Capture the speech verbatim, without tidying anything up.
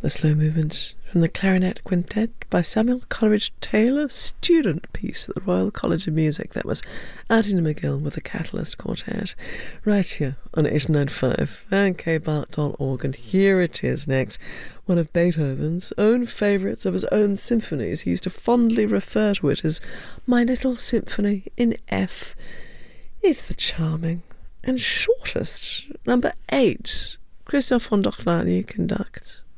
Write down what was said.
The slow movement from the Clarinet Quintet by Samuel Coleridge Taylor, student piece at the Royal College of Music. That was Addie McGill with the Catalyst Quartet, right here on eight nine five and k bart dot org. And here it is next, one of Beethoven's own favourites of his own symphonies. He used to fondly refer to it as My Little Symphony in F. It's the charming and shortest number eight Christoph von Dohnanyi conducts.